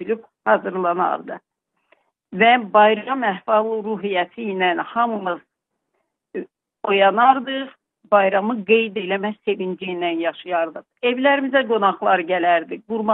tökülüb hazırlanardı. Və bayram əhval-ruhiyyəti ilə hamımız oyanardıq, bayramı qeyd eləmə sevinci ilə yaşayardıq. Evlərimizə qonaqlar gələrdi, qurban